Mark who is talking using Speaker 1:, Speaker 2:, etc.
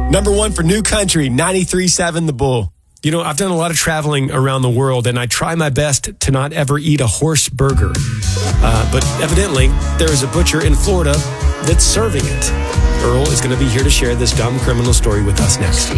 Speaker 1: Number one for New Country, 93.7 The Bull. You know, I've done a lot of traveling around the world, and I try my best to not ever eat a horse burger. But evidently, there is a butcher in Florida that's serving it. Earl is going to be here to share this dumb criminal story with us next.